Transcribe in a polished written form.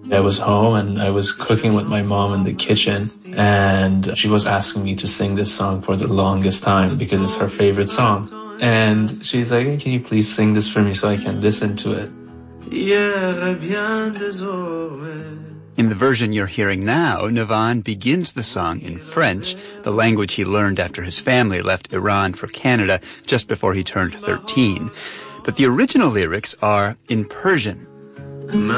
I was home and I was cooking with my mom in the kitchen, and she was asking me to sing this song for the longest time because it's her favorite song. And she's like, hey, can you please sing this for me so I can listen to it? In the version you're hearing now, Navan begins the song in French, the language he learned after his family left Iran for Canada just before he turned 13. But the original lyrics are in Persian.